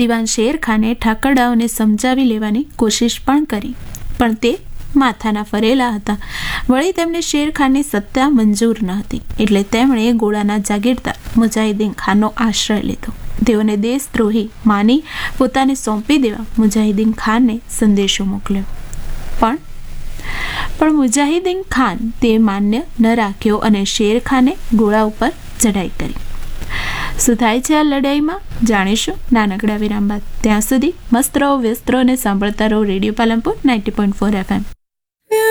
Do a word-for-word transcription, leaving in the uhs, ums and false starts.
દિવાન શેર ખાને ઠાકરડાઓને સમજાવી લેવાની કોશિશ પણ કરી, પણ તે માથાના ફરેલા હતા. વળી તેમને શેર ખાનની સત્તા મંજૂર ન હતી, એટલે તેમણે ગોળાના જાગીરદાર મુજાહિદીન ખાનનો આશ્રય લીધો. તેઓને દેશદ્રોહી માની પોતાને સોંપી દેવા મુજાહિદીન ખાનને સંદેશો મોકલ્યો. પણ પણ મુજાહિદીન ખાન તે માન્ય ન રાખ્યો અને શેર ખાને ગોળા ઉપર ચઢાઈ કરી. શું થાય છે આ લડાઈમાં જાણીશું નાનકડા વિરામ બાદ. ત્યાં સુધી મસ્ત રહો, વ્યસ્ત રહો અને સાંભળતા રહો radio Palanpur ninety point four F M.